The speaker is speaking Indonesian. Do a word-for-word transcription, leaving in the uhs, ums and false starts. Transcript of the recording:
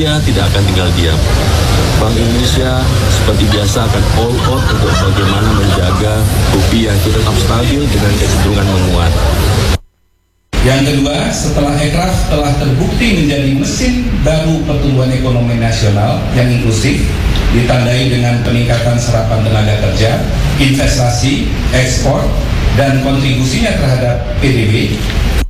Indonesia tidak akan tinggal diam. Bank Indonesia seperti biasa akan all out untuk bagaimana menjaga rupiah itu tetap stabil dengan kecenderungan menguat. Yang kedua, setelah Ekraf telah terbukti menjadi mesin baru pertumbuhan ekonomi nasional yang inklusif, ditandai dengan peningkatan serapan tenaga kerja, investasi, ekspor, dan kontribusinya terhadap P D B,